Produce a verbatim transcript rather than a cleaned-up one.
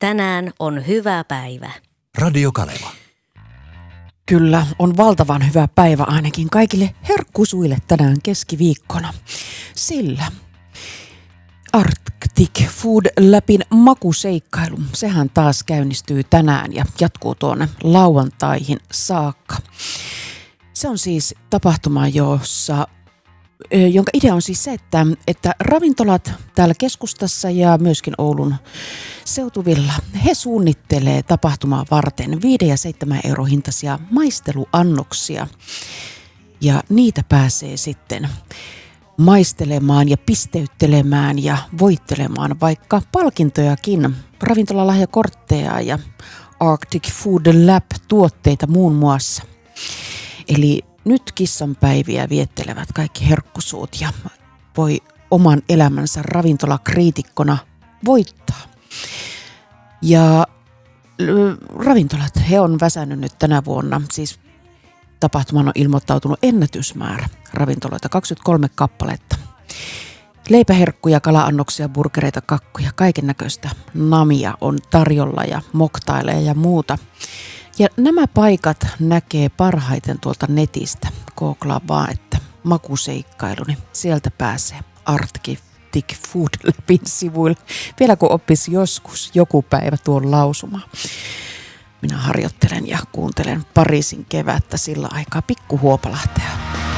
Tänään on hyvä päivä. Radio Kaleva. Kyllä, on valtavan hyvä päivä ainakin kaikille herkkusuille tänään keskiviikkona. Sillä Arctic Food Labin makuseikkailu, sehän taas käynnistyy tänään ja jatkuu tuonne lauantaihin saakka. Se on siis tapahtuma, jossa jonka idea on siis se, että, että ravintolat täällä keskustassa ja myöskin Oulun seutuvilla, he suunnittelee tapahtumaa varten viiden ja seitsemän euro hintaisia maisteluannoksia. Ja niitä pääsee sitten maistelemaan ja pisteyttelemään ja voittelemaan vaikka palkintojakin, ravintolalahjakortteja ja Arctic Food Lab-tuotteita muun muassa. Eli nyt kissanpäiviä viettelevät kaikki herkkusuut ja voi oman elämänsä ravintolakriitikkona voittaa. Ja ravintolat, he on väsännyt nyt tänä vuonna, siis tapahtuman on ilmoittautunut ennätysmäärä ravintoloita, kaksikymmentäkolme kappaletta. Leipäherkkuja, kala-annoksia, burgereita, kakkuja, kaiken näköistä namia on tarjolla ja moktaileja ja muuta. Ja nämä paikat näkee parhaiten tuolta netistä. Googlaa vaan, että makuseikkailu, niin sieltä pääsee Arctic Food Labin sivuille. Vielä kun oppisi joskus joku päivä tuon lausuma. Minä harjoittelen ja kuuntelen Pariisin kevättä sillä aikaa Pikku Huopalahtea.